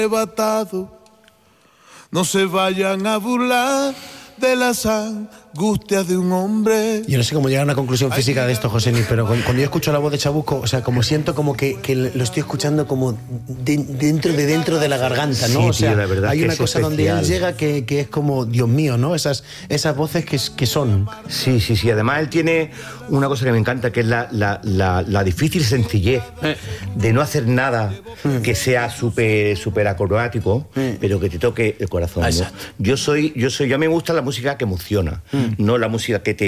arrebatado. No se vayan a burlar de las angustias de un hombre. Yo no sé cómo llegar a una conclusión física de esto, Josemi, pero cuando yo escucho la voz de Chabuco, o sea, como siento como que lo estoy escuchando como dentro de la garganta, ¿no? Sí, o sea, tío, la verdad hay una es cosa especial. donde él llega que es como, Dios mío, ¿no? Esas voces que son. Sí. Además, él tiene una cosa que me encanta, que es la difícil sencillez de no hacer nada que sea súper acrobatíco, pero que te toque el corazón, ¿no? Yo me gusta la música que emociona, no la música que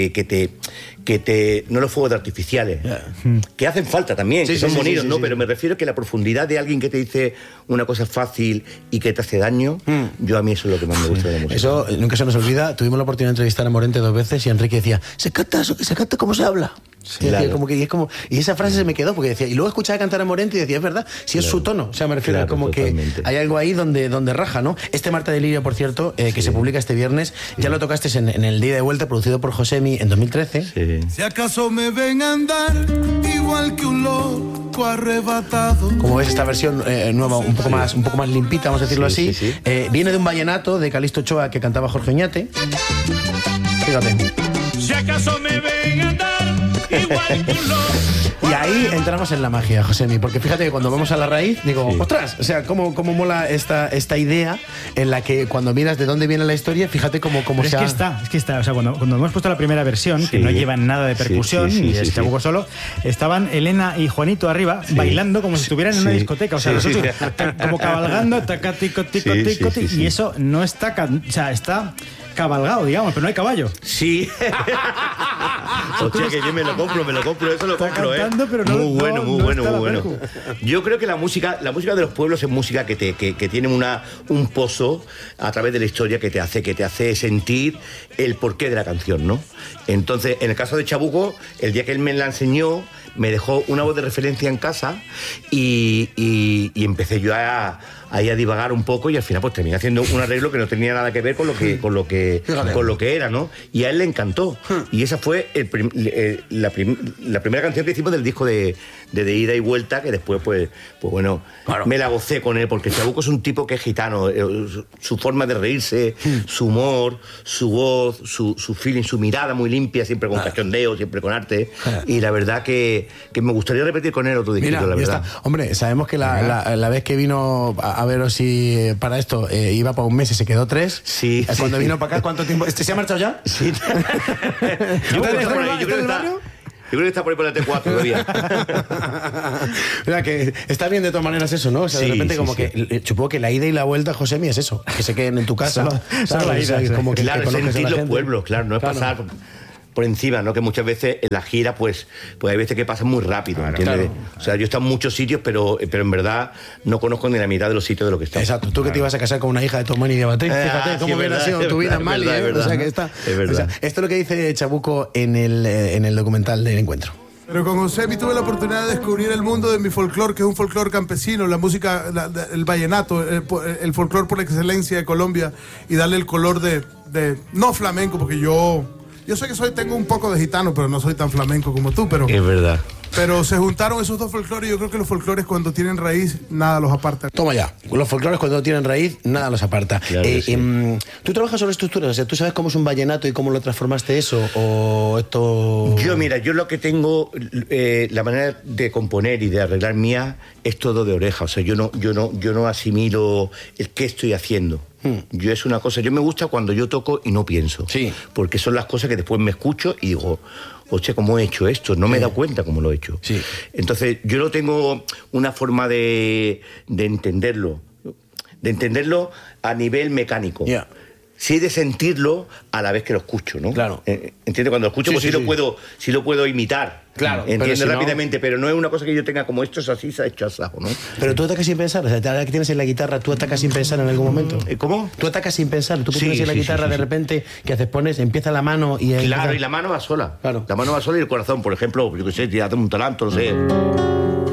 te no los fuegos artificiales, que hacen falta también, que son bonitos, ¿no? Pero me refiero que la profundidad de alguien que te dice una cosa fácil y que te hace daño, yo a mí eso es lo que más me gusta de la música. Eso nunca se nos olvida. Tuvimos la oportunidad de entrevistar a Morente 2 veces y Enrique decía, se canta cómo se habla. Sí, claro. Y esa frase se me quedó porque decía, y luego escuchaba cantar a Morente y decía, es verdad, si es su tono, o sea, me refiero como totalmente. Que hay algo ahí donde raja, ¿no? Este Marta de Lirio, por cierto, que se publica este viernes, ya lo tocaste en el Día de Vuelta, producido por Josemi en 2013. Si acaso me ven a andar igual que un loco arrebatado. Como ves, esta versión nueva, un poco más limpita, vamos a decirlo así. Viene de un vallenato de Calixto Ochoa que cantaba Jorge Oñate. Fíjate. Si acaso me ven a andar igual que un loco. Y ahí entramos en la magia, Josemi, porque fíjate que cuando vamos a la raíz, digo, ostras, o sea, cómo mola esta idea en la que cuando miras de dónde viene la historia, fíjate cómo se ha... Es que está, o sea, cuando hemos puesto la primera versión, que no lleva nada de percusión, y es Chabuco solo, estaban Elena y Juanito arriba, bailando como si estuvieran en una discoteca, o sea, nosotros como cabalgando, tico, y eso no está, o sea, está cabalgado, digamos, pero no hay caballo. Sí. Hostia, que yo me lo compro, eso lo compro, pero no, muy bueno. Percu. Yo creo que la música de los pueblos es música que tiene un pozo a través de la historia que te hace sentir el porqué de la canción, ¿no? Entonces, en el caso de Chabuco, el día que él me la enseñó, me dejó una voz de referencia en casa y empecé yo a divagar un poco y al final pues terminé haciendo un arreglo que no tenía nada que ver con lo que era, ¿no? Y a él le encantó. Y esa fue la primera canción que hicimos del disco de Ida y Vuelta, que después pues bueno, claro, me la gocé con él, porque Chabuco es un tipo que es gitano, su forma de reírse, su humor, su voz, su feeling, su mirada muy limpia, siempre con cachondeo, siempre con arte, y la verdad que me gustaría repetir con él otro disquito, la verdad. Hombre, sabemos que la vez que vino a veros si para esto iba para un mes y se quedó 3. Sí. Cuando vino para acá, ¿cuánto tiempo? ¿Se ha marchado ya? Sí. Yo creo que está por ahí por la T4 todavía. Mira, que está bien de todas maneras eso, ¿no? O sea, de repente que supongo que la ida y la vuelta, Josemi, es eso, que se queden en tu casa. Solo la ida, como que claro, que sentir los pueblos, claro, no es pasar por encima, ¿no? Que muchas veces en la gira pues hay veces que pasan muy rápido, ¿entiendes? Claro. O sea, yo he estado en muchos sitios, pero en verdad no conozco ni la mitad de los sitios de lo que está. Exacto, tú que te ibas a casar con una hija de Tomás y de Baté, fíjate cómo hubiera sido tu vida en Mali, o sea, que está. Es verdad. O sea, esto es lo que dice Chabuco en el documental del encuentro. Pero con Josemi tuve la oportunidad de descubrir el mundo de mi folclore, que es un folclore campesino, la música, el vallenato, el folclore por excelencia de Colombia, y darle el color de no flamenco, porque yo sé que tengo un poco de gitano, pero no soy tan flamenco como tú, pero... Es verdad. Pero se juntaron esos dos folclores y yo creo que los folclores cuando tienen raíz, nada los aparta. Toma ya, los folclores cuando tienen raíz, nada los aparta. Claro sí. ¿Tú trabajas sobre estructuras? O sea, ¿tú sabes cómo es un vallenato y cómo lo transformaste eso? ¿O esto...? Yo lo que tengo, la manera de componer y de arreglar mía es todo de oreja. O sea, yo no asimilo el qué estoy haciendo. Yo es una cosa, yo me gusta cuando yo toco y no pienso. Sí. Porque son las cosas que después me escucho y digo, oye, ¿cómo he hecho esto? No me he dado cuenta cómo lo he hecho. Sí. Entonces, yo no tengo una forma de entenderlo a nivel mecánico. Yeah. Sí de sentirlo a la vez que lo escucho, ¿no? Claro. ¿Entiendes? Cuando lo escucho, sí, sí lo puedo imitar. Claro. Entiendo pero rápidamente, pero no es una cosa que yo tenga como esto es así, se ha hecho asado, ¿no? Pero tú atacas sin pensar, o sea, ahora que tienes en la guitarra, tú atacas sin pensar en algún momento. ¿Cómo? Tú atacas sin pensar, tú pones en la guitarra de repente, que haces, empieza la mano y... Claro, y la mano va sola. Claro. La mano va sola y el corazón, por ejemplo, yo qué sé, te hace un talanto, no sé...